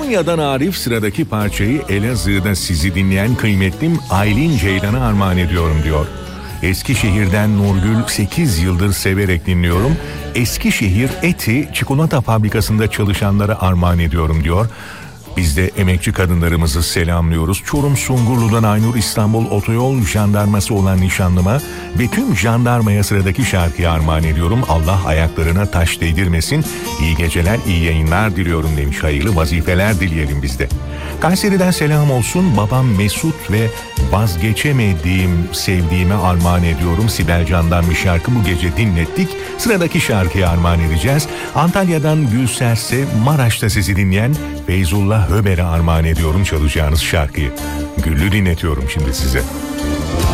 Alanya'dan Arif sıradaki parçayı Elazığ'da sizi dinleyen kıymetlim Aylin Ceylan'a armağan ediyorum diyor. Eskişehir'den Nurgül 8 yıldır severek dinliyorum. Eskişehir Eti çikolata fabrikasında çalışanlara armağan ediyorum diyor. Biz de emekçi kadınlarımızı selamlıyoruz. Çorum Sungurlu'dan Aynur İstanbul Otoyol Jandarması olan nişanlıma ve tüm jandarmaya sıradaki şarkıyı armağan ediyorum. Allah ayaklarına taş değdirmesin. İyi geceler, iyi yayınlar diliyorum demiş. Hayırlı vazifeler dileyelim biz de. Kayseri'den selam olsun. Babam Mesut ve vazgeçemediğim sevdiğime armağan ediyorum. Sibel Can'dan bir şarkı bu gece dinlettik. Sıradaki şarkıyı armağan edeceğiz. Antalya'dan Gülserse Maraş'ta sizi dinleyen Feyzullah Höber'e armağan ediyorum çalacağınız şarkıyı. Güllü dinletiyorum şimdi size.